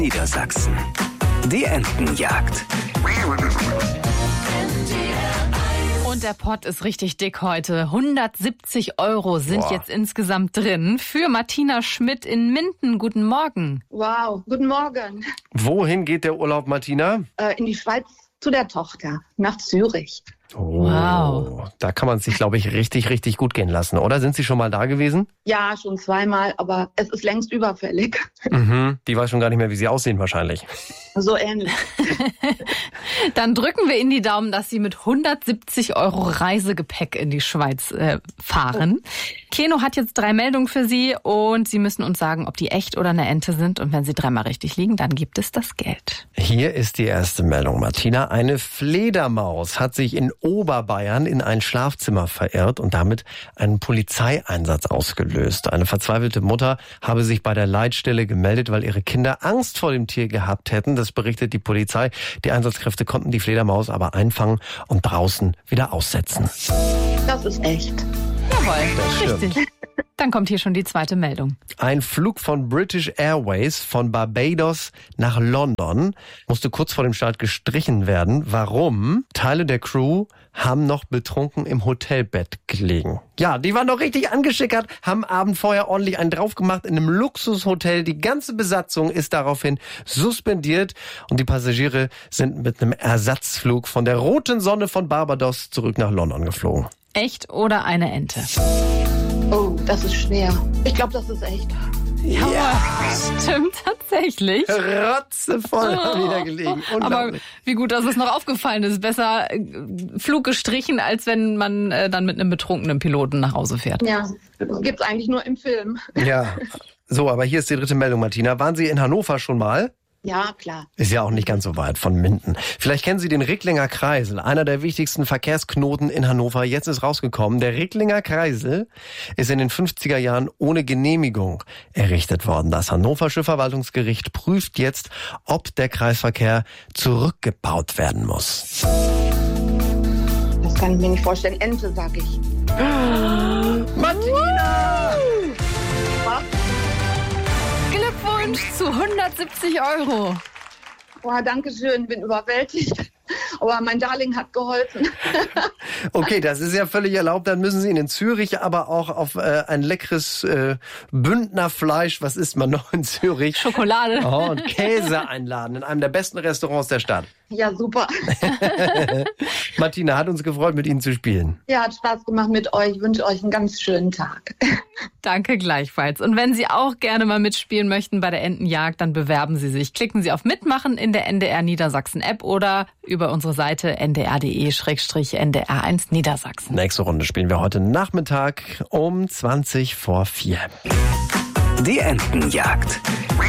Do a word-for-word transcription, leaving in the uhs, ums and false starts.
Niedersachsen. Die Entenjagd. Und der Pott ist richtig dick heute. hundertsiebzig Euro sind Boah. jetzt insgesamt drin. Für Martina Schmidt in Minden. Guten Morgen. Wow, guten Morgen. Wohin geht der Urlaub, Martina? Äh, in die Schweiz zu der Tochter, nach Zürich. Oh, Wow. Da kann man es sich, glaube ich, richtig, richtig gut gehen lassen, oder? Sind Sie schon mal da gewesen? Ja, schon zweimal, aber es ist längst überfällig. Mhm. Die weiß schon gar nicht mehr, wie sie aussehen wahrscheinlich. So ähnlich. Dann drücken wir Ihnen die Daumen, dass Sie mit hundertsiebzig Euro Reisegepäck in die Schweiz äh, fahren. Keno hat jetzt drei Meldungen für Sie und Sie müssen uns sagen, ob die echt oder eine Ente sind. Und wenn Sie dreimal richtig liegen, dann gibt es das Geld. Hier ist die erste Meldung, Martina. Eine Fledermaus hat sich in Oberbayern in ein Schlafzimmer verirrt und damit einen Polizeieinsatz ausgelöst. Eine verzweifelte Mutter habe sich bei der Leitstelle gemeldet, weil ihre Kinder Angst vor dem Tier gehabt hätten. Das berichtet die Polizei. Die Einsatzkräfte konnten die Fledermaus aber einfangen und draußen wieder aussetzen. Das ist echt. Jawohl, stimmt. richtig. Dann kommt hier schon die zweite Meldung. Ein Flug von British Airways von Barbados nach London musste kurz vor dem Start gestrichen werden. Warum? Teile der Crew haben noch betrunken im Hotelbett gelegen. Ja, die waren noch richtig angeschickert, haben Abend vorher ordentlich einen drauf gemacht in einem Luxushotel. Die ganze Besatzung ist daraufhin suspendiert und die Passagiere sind mit einem Ersatzflug von der roten Sonne von Barbados zurück nach London geflogen. Echt oder eine Ente? Oh, das ist schwer. Ich glaube, das ist echt. Ja, stimmt tatsächlich. Rotzevoll haben die da gelegen. Aber Unglaublich. wie gut, dass es noch aufgefallen ist. Besser äh, Flug gestrichen, als wenn man äh, dann mit einem betrunkenen Piloten nach Hause fährt. Ja, gibt's eigentlich nur im Film. Ja. So, aber hier ist die dritte Meldung, Martina. Waren Sie in Hannover schon mal? Ja, klar. Ist ja auch nicht ganz so weit von Minden. Vielleicht kennen Sie den Ricklinger Kreisel, einer der wichtigsten Verkehrsknoten in Hannover. Jetzt ist rausgekommen, der Ricklinger Kreisel ist in den fünfziger Jahren ohne Genehmigung errichtet worden. Das Hannoversche Verwaltungsgericht prüft jetzt, ob der Kreisverkehr zurückgebaut werden muss. Das kann ich mir nicht vorstellen. Ente, sag ich. Martina! Was? Glückwunsch zu hundertsiebzig Euro. Boah, danke schön, bin überwältigt. Aber mein Darling hat geholfen. Okay, das ist ja völlig erlaubt. Dann müssen Sie ihn in Zürich aber auch auf äh, ein leckeres äh, Bündnerfleisch, was isst man noch in Zürich? Schokolade. Oh, und Käse einladen in einem der besten Restaurants der Stadt. Ja, super. Martina, hat uns gefreut, mit Ihnen zu spielen. Ja, hat Spaß gemacht mit euch. Ich wünsche euch einen ganz schönen Tag. Danke gleichfalls. Und wenn Sie auch gerne mal mitspielen möchten bei der Entenjagd, dann bewerben Sie sich. Klicken Sie auf Mitmachen in der N D R Niedersachsen App oder über unsere Seite n d r punkt d e slash n d r eins Niedersachsen. Nächste Runde spielen wir heute Nachmittag um zwanzig vor vier. Die Entenjagd.